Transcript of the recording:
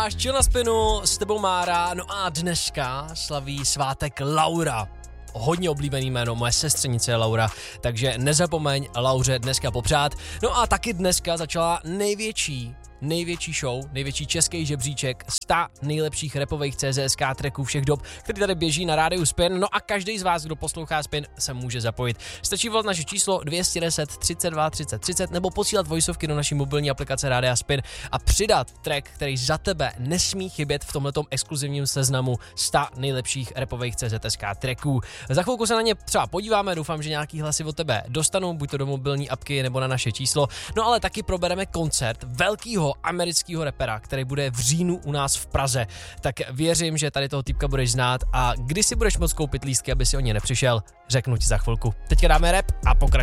Posloucháš Chill na Spinu, s tebou Mára, no a dneska slaví svátek Laura. Hodně oblíbený jméno, moje sestřenice je Laura, takže nezapomeň Lauře dneska popřát. No a taky dneska začala největší show, největší český žebříček 100 nejlepších rapových CZSK tracků všech dob, který tady běží na rádiu Spin. No a každý z vás, kdo poslouchá Spin, se může zapojit. Stačí volat naše číslo 210 32 30 30 nebo posílat voiceovky do naší mobilní aplikace Rádia Spin a přidat track, který za tebe nesmí chybět v tomhletom exkluzivním seznamu 100 nejlepších rapových CZSK tracků. Za chvilku se na ně třeba podíváme, doufám, že nějaký hlasy od tebe dostanou, buď to do mobilní apky nebo na naše číslo. No ale taky probereme koncert velkýho amerického rapera, který bude v říjnu u nás v Praze. Tak věřím, že tady toho týpka budeš znát a kdy si budeš moct koupit lístky, aby si o ně nepřišel, řeknu ti za chvilku. Teďka dáme rap a pokračujeme.